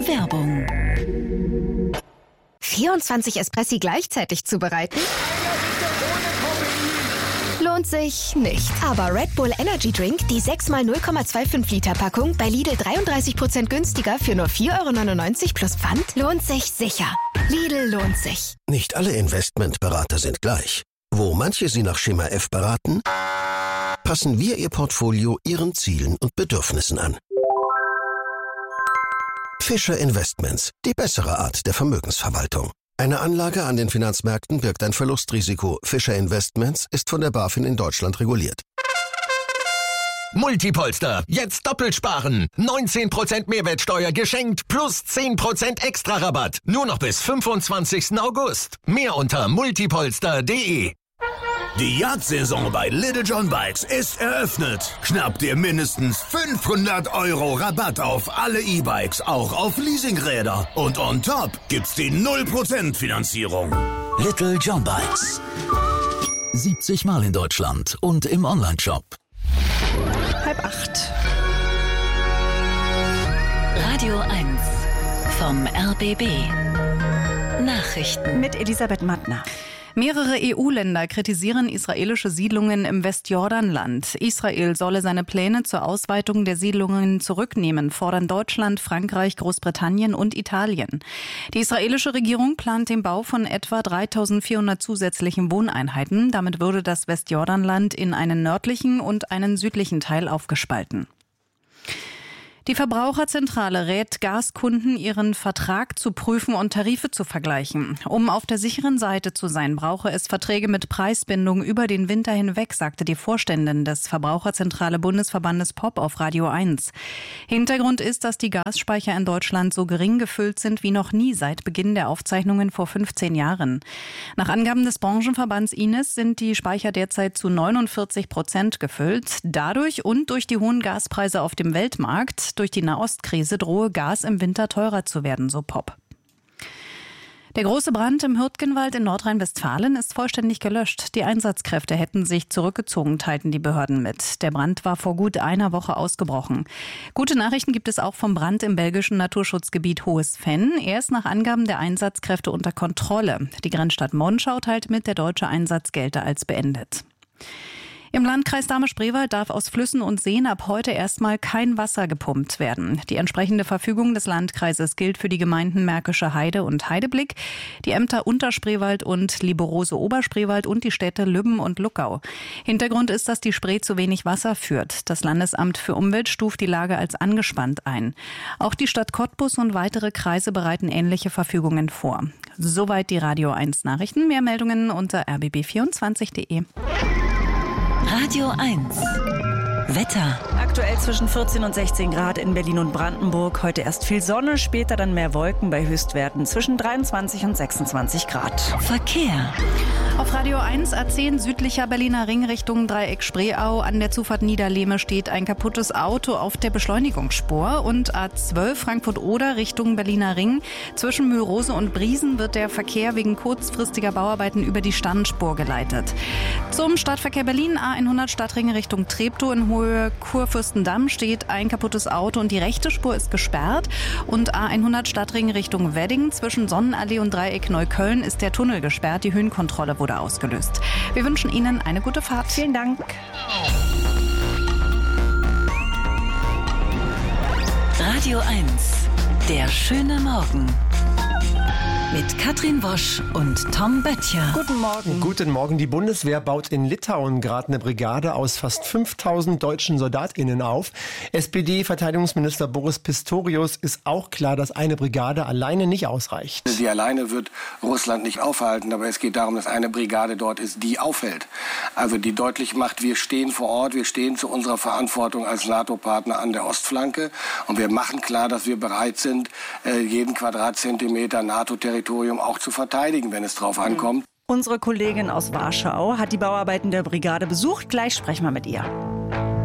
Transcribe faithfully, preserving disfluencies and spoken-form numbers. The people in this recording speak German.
Werbung. vierundzwanzig Espressi gleichzeitig zubereiten? Lohnt sich nicht. Aber Red Bull Energy Drink, die sechs mal null Komma fünfundzwanzig Liter Packung, bei Lidl dreiunddreißig Prozent günstiger für nur vier Euro neunundneunzig plus Pfand, lohnt sich sicher. Lidl lohnt sich. Nicht alle Investmentberater sind gleich. Wo manche Sie nach Schema F beraten, passen wir Ihr Portfolio Ihren Zielen und Bedürfnissen an. Fischer Investments, die bessere Art der Vermögensverwaltung. Eine Anlage an den Finanzmärkten birgt ein Verlustrisiko. Fischer Investments ist von der BaFin in Deutschland reguliert. Multipolster, jetzt doppelt sparen. neunzehn Prozent Mehrwertsteuer geschenkt plus zehn Prozent extra Rabatt. Nur noch bis fünfundzwanzigsten August. Mehr unter multipolster punkt de. Die Jagdsaison bei Little John Bikes ist eröffnet. Schnapp dir mindestens fünfhundert Euro Rabatt auf alle E-Bikes, auch auf Leasingräder. Und on top gibt's die null Prozent Finanzierung. Little John Bikes. siebzig Mal in Deutschland und im Onlineshop. Halb acht. Radio eins vom R B B. Nachrichten Mit Elisabeth Mattner. Mehrere E U-Länder kritisieren israelische Siedlungen im Westjordanland. Israel solle seine Pläne zur Ausweitung der Siedlungen zurücknehmen, fordern Deutschland, Frankreich, Großbritannien und Italien. Die israelische Regierung plant den Bau von etwa dreitausendvierhundert zusätzlichen Wohneinheiten. Damit würde das Westjordanland in einen nördlichen und einen südlichen Teil aufgespalten. Die Verbraucherzentrale rät Gaskunden, ihren Vertrag zu prüfen und Tarife zu vergleichen. Um auf der sicheren Seite zu sein, brauche es Verträge mit Preisbindung über den Winter hinweg, sagte die Vorständin des Verbraucherzentrale Bundesverbandes P O P auf Radio eins. Hintergrund ist, dass die Gasspeicher in Deutschland so gering gefüllt sind wie noch nie seit Beginn der Aufzeichnungen vor fünfzehn Jahren. Nach Angaben des Branchenverbands I N E S sind die Speicher derzeit zu neunundvierzig Prozent gefüllt. Dadurch und durch die hohen Gaspreise auf dem Weltmarkt durch die Nahostkrise drohe Gas im Winter teurer zu werden, so P O P. Der große Brand im Hürtgenwald in Nordrhein-Westfalen ist vollständig gelöscht. Die Einsatzkräfte hätten sich zurückgezogen, teilten die Behörden mit. Der Brand war vor gut einer Woche ausgebrochen. Gute Nachrichten gibt es auch vom Brand im belgischen Naturschutzgebiet Hohes Venn. Er ist nach Angaben der Einsatzkräfte unter Kontrolle. Die Grenzstadt Monschau teilt mit, der deutsche Einsatz gelte als beendet. Im Landkreis Dahme-Spreewald darf aus Flüssen und Seen ab heute erstmal kein Wasser gepumpt werden. Die entsprechende Verfügung des Landkreises gilt für die Gemeinden Märkische Heide und Heideblick, die Ämter Unterspreewald und Liberose-Oberspreewald und die Städte Lübben und Luckau. Hintergrund ist, dass die Spree zu wenig Wasser führt. Das Landesamt für Umwelt stuft die Lage als angespannt ein. Auch die Stadt Cottbus und weitere Kreise bereiten ähnliche Verfügungen vor. Soweit die Radio eins Nachrichten. Mehr Meldungen unter r b b vierundzwanzig punkt de. Radio eins Wetter. Aktuell zwischen vierzehn und sechzehn Grad in Berlin und Brandenburg. Heute erst viel Sonne, später dann mehr Wolken bei Höchstwerten zwischen dreiundzwanzig und sechsundzwanzig Grad. Verkehr. Auf Radio eins A zehn südlicher Berliner Ring Richtung Dreieck Spreeau. An der Zufahrt Niederlehme steht ein kaputtes Auto auf der Beschleunigungsspur. Und A zwölf Frankfurt-Oder Richtung Berliner Ring. Zwischen Mühlrose und Briesen wird der Verkehr wegen kurzfristiger Bauarbeiten über die Standspur geleitet. Zum Stadtverkehr Berlin A hundert Stadtring Richtung Treptow in Höhe Kurfürstendamm steht ein kaputtes Auto und die rechte Spur ist gesperrt. Und A hundert Stadtring Richtung Wedding zwischen Sonnenallee und Dreieck Neukölln ist der Tunnel gesperrt. Die Höhenkontrolle wurde ausgelöst. Wir wünschen Ihnen eine gute Fahrt. Vielen Dank. Radio eins, der schöne Morgen. Mit Katrin Wosch und Tom Böttcher. Guten Morgen. Guten Morgen. Die Bundeswehr baut in Litauen gerade eine Brigade aus fast fünftausend deutschen SoldatInnen auf. S P D-Verteidigungsminister Boris Pistorius ist auch klar, dass eine Brigade alleine nicht ausreicht. Sie alleine wird Russland nicht aufhalten, aber es geht darum, dass eine Brigade dort ist, die aufhält. Also die deutlich macht, wir stehen vor Ort, wir stehen zu unserer Verantwortung als NATO-Partner an der Ostflanke und wir machen klar, dass wir bereit sind, jeden Quadratzentimeter NATO-Territorium auch zu verteidigen, wenn es drauf ankommt. Unsere Kollegin aus Warschau hat die Bauarbeiten der Brigade besucht. Gleich sprechen wir mit ihr.